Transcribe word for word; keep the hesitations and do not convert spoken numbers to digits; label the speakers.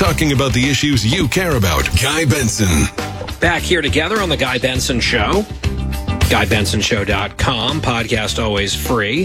Speaker 1: talking about the issues you care about. Guy Benson.
Speaker 2: Back here together on The Guy Benson Show. Guy Benson Show dot com. Podcast always free.